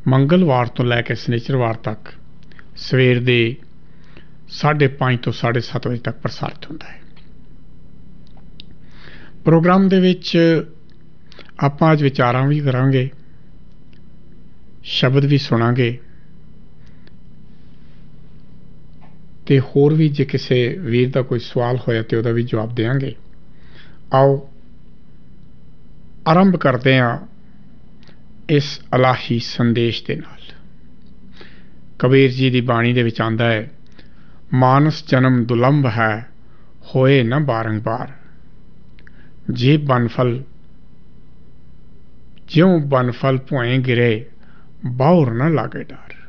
मंगलवार तो लैके शनिचरवार तक सवेर दे 5:30 तो 7:30 बजे तक प्रसारित होता है। प्रोग्राम दे विच आपां अज विचारां भी करांगे, शब्द भी सुनांगे ते होर भी जे किसी वीर का कोई सवाल होया तो उहदा भी जवाब देंगे। आओ आरंभ करते हैं इस इलाही संदेश के नाल। कबीर जी की बाणी दे विच आंदा है, मानस जन्म दुलंभ है होए न बारंबार, जे बनफल ज्यों बनफल भुएं गिरे बाहुर न लागे डर।